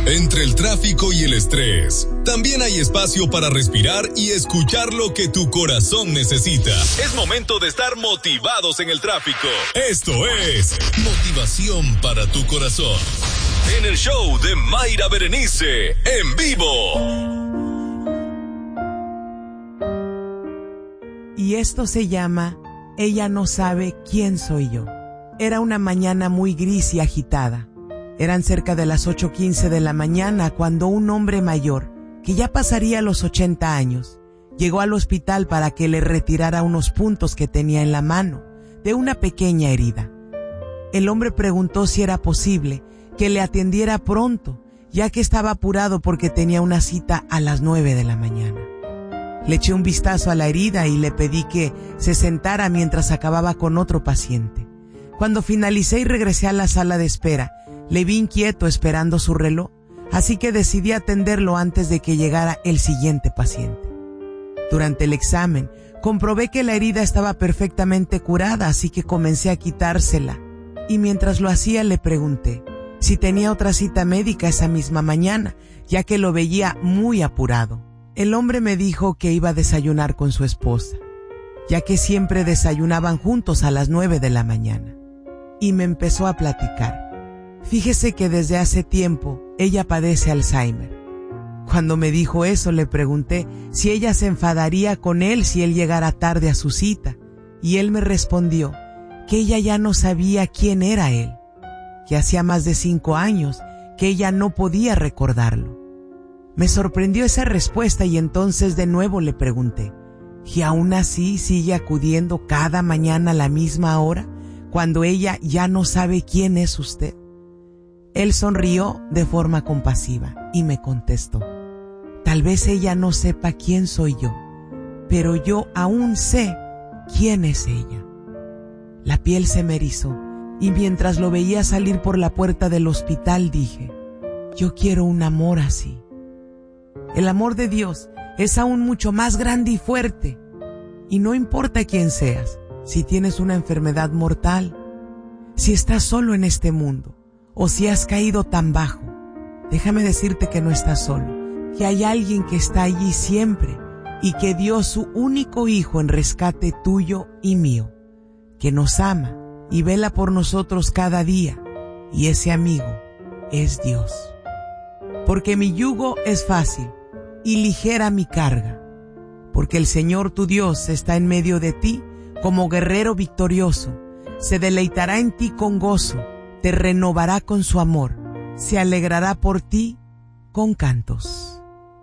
Entre el tráfico y el estrés, también hay espacio para respirar y escuchar lo que tu corazón necesita. Es momento de estar motivados en el tráfico. Esto es Motivación para tu corazón. En el show de Mayra Berenice, en vivo. Y esto se llama Ella no sabe quién soy yo. Era una mañana muy gris y agitada. Eran cerca de las 8:15 de la mañana cuando un hombre mayor, que ya pasaría los 80 años, llegó al hospital para que le retirara unos puntos que tenía en la mano, de una pequeña herida. El hombre preguntó si era posible que le atendiera pronto, ya que estaba apurado porque tenía una cita a las 9 de la mañana. Le eché un vistazo a la herida y le pedí que se sentara mientras acababa con otro paciente. Cuando finalicé y regresé a la sala de espera, le vi inquieto esperando su reloj, así que decidí atenderlo antes de que llegara el siguiente paciente. Durante el examen, comprobé que la herida estaba perfectamente curada, así que comencé a quitársela. Y mientras lo hacía le pregunté si tenía otra cita médica esa misma mañana, ya que lo veía muy apurado. El hombre me dijo que iba a desayunar con su esposa, ya que siempre desayunaban juntos a las 9 de la mañana. Y me empezó a platicar. Fíjese que desde hace tiempo ella padece Alzheimer. Cuando me dijo eso le pregunté si ella se enfadaría con él si él llegara tarde a su cita, y él me respondió que ella ya no sabía quién era él, que hacía más de 5 años que ella no podía recordarlo. Me sorprendió esa respuesta y entonces de nuevo le pregunté, ¿y aún así sigue acudiendo cada mañana a la misma hora cuando ella ya no sabe quién es usted? Él sonrió de forma compasiva y me contestó, tal vez ella no sepa quién soy yo, pero yo aún sé quién es ella. La piel se me erizó y mientras lo veía salir por la puerta del hospital dije, yo quiero un amor así. El amor de Dios es aún mucho más grande y fuerte. Y no importa quién seas, si tienes una enfermedad mortal, si estás solo en este mundo, o si has caído tan bajo, déjame decirte que no estás solo, que hay alguien que está allí siempre y que dio su único hijo en rescate tuyo y mío, que nos ama y vela por nosotros cada día, y ese amigo es Dios. Porque mi yugo es fácil y ligera mi carga, porque el Señor tu Dios está en medio de ti como guerrero victorioso, se deleitará en ti con gozo, te renovará con su amor, se alegrará por ti con cantos.